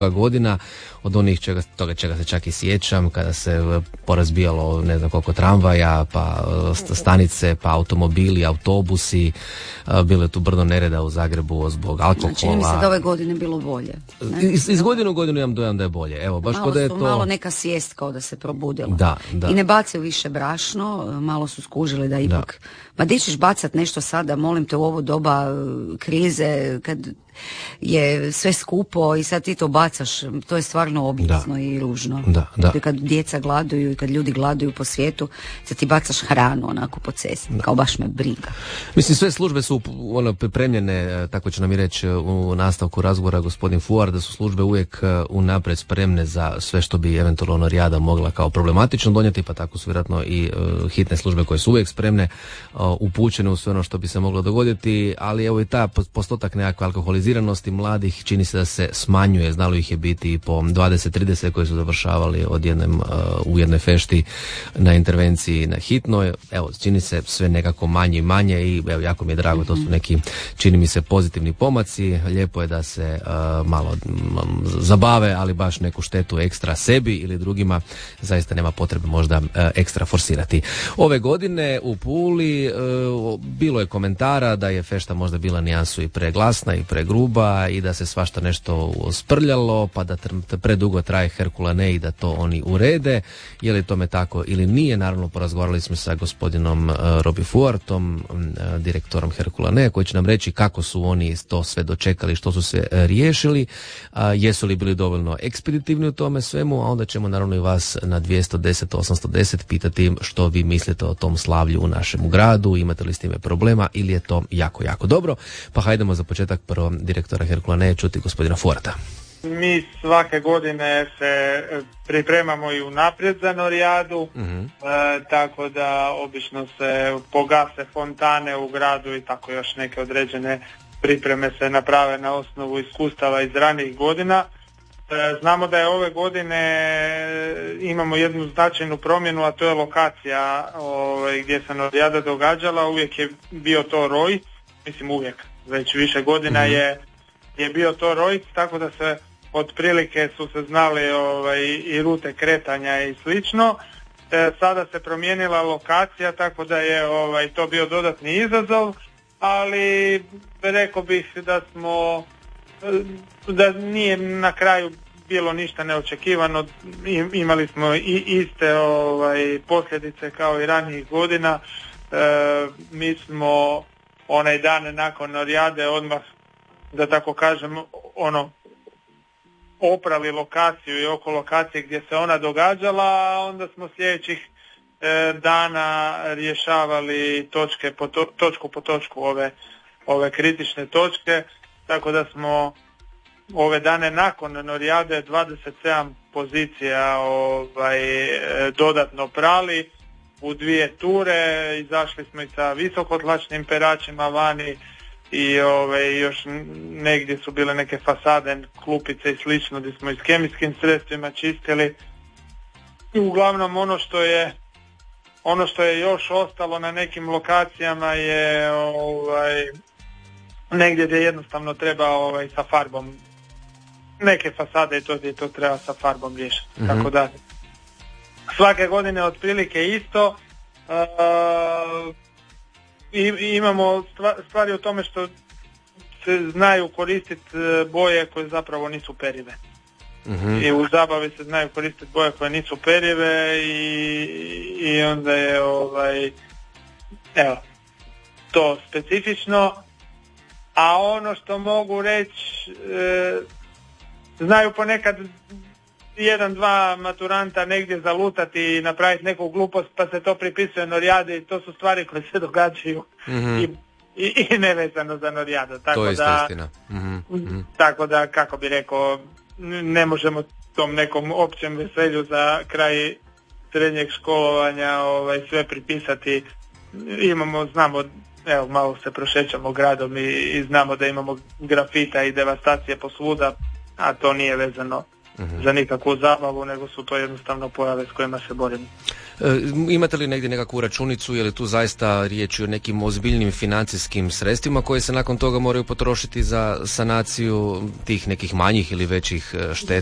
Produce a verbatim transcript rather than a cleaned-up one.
godina, od onih čega, toga čega se čak i sjećam, kada se porazbijalo ne znam koliko tramvaja, pa stanice, pa automobili, autobusi, bilo je tu brdo nereda u Zagrebu zbog alkohola. Čini mi se da ove godine bilo bolje. Iz, iz godine u godinu imam dojam da je bolje. Evo, baš malo da je su, to... malo neka svijest kao da se probudila. Da, da. I ne bacaju više brašno, malo su skužili da ipak... Da. Ma di ćeš bacat nešto sada, molim te, u ovo doba krize, kad je sve skupo i sad ti to bacaš, to je stvarno objesno i ružno. Da, da. Kad djeca gladuju i kad ljudi gladuju po svijetu, sad ti bacaš hranu onako po cesti, da. Kao baš me briga. Mislim, sve službe su ono, pripremljene, tako će nam i reći u nastavku razgovora gospodin Fuar, da su službe uvijek unaprijed spremne za sve što bi eventualno Rijada mogla kao problematično donijeti, pa tako su vjerojatno i uh, hitne službe koje su uvijek spremne, uh, upućene u sve ono što bi se moglo dogoditi, ali evo i ta postotak nekakve alkoholiziranosti mladih čini se da se smanjuje. Znalo ih je biti i po dvadeset trideset koji su završavali od jednem, uh, u jednoj fešti na intervenciji na hitnoj. Evo, čini se sve nekako manje i manje i evo, jako mi je drago, to su neki, čini mi se, pozitivni pomaci. Lijepo je da se uh, malo m, zabave, ali baš neku štetu ekstra sebi ili drugima zaista nema potrebe možda uh, ekstra forsirati. Ove godine u Puli uh, bilo je komentara da je fešta možda bila nijansu i preglasna i pregruba i da se svašta nešto sprljalo, pa da predugo traje Herkulane i da to oni urede. Je li tome tako ili nije? Naravno, porazgovarali smo sa gospodinom uh, Robi Fuartom, uh, direktorom Herkulane, koji će nam reći kako su oni to sve dočekali, što su sve uh, riješili, uh, jesu li bili dovoljno ekspeditivni u tome svemu, a onda ćemo naravno i vas na dvjesto deset osamsto deset pitati što vi mislite o tom slavlju u našem gradu, imate li s time problema ili je to jako, jako dobro. Pa hajdemo za početak prvo direktora Herkulane čuti gospodina Fuarta. Mi svake godine se pripremamo i unaprijed za Norijadu, uh-huh. e, tako da obično se pogase fontane u gradu i tako još neke određene pripreme se naprave na osnovu iskustava iz ranijih godina. E, znamo da je ove godine imamo jednu značajnu promjenu, a to je lokacija ovaj, gdje se Norijada događala. Uvijek je bio to Roj, mislim uvijek, već više godina uh-huh. je, je bio to Roj, tako da se otprilike su se znali ovaj, i rute kretanja i slično. E, sada se promijenila lokacija, tako da je ovaj, to bio dodatni izazov, ali rekao bih da smo da nije na kraju bilo ništa neočekivano. Imali smo i iste ovaj, posljedice kao i ranijih godina. E, mi smo onaj dan nakon Norijade odmah, da tako kažem, ono oprali lokaciju i oko lokacije gdje se ona događala, a onda smo sljedećih e, dana rješavali točke po to, točku po točku ove, ove kritične točke, tako da smo ove dane nakon Norijade dvadeset sedam pozicija ovaj, dodatno prali u dvije ture, izašli smo i sa visokotlačnim peračima vani i ove, još negdje su bile neke fasade, klupice i slično gdje smo i s kemijskim sredstvima čistili. I uglavnom ono što je ono što je još ostalo na nekim lokacijama je ovaj, negdje gdje jednostavno treba ovaj, sa farbom neke fasade i to gdje to treba sa farbom riješiti. Mm-hmm. Tako da svake godine otprilike isto. Uh, I, imamo stvari u tome što se znaju koristiti boje koje zapravo nisu perive. Mm-hmm. I u zabavi se znaju koristiti boje koje nisu perive i, i onda je ovaj, evo, to specifično. A ono što mogu reći, e, znaju ponekad jedan, dva maturanta negdje zalutati i napraviti neku glupost, pa se to pripisuje Norijadi i to su stvari koje se događaju mm-hmm. i, i, i nevezano za Norijadu. Tako to je da, istina. Mm-hmm. Tako da, kako bi rekao, ne možemo tom nekom općem veselju za kraj srednjeg školovanja ovaj, sve pripisati. Imamo, znamo, evo, malo se prošećamo gradom i, i znamo da imamo grafita i devastacije posvuda, a to nije vezano za nikakvu zabavu, nego su to jednostavno pojave s kojima se borimo. Imate li negdje nekakvu računicu, je li tu zaista riječ o nekim ozbiljnim financijskim sredstvima koje se nakon toga moraju potrošiti za sanaciju tih nekih manjih ili većih šteta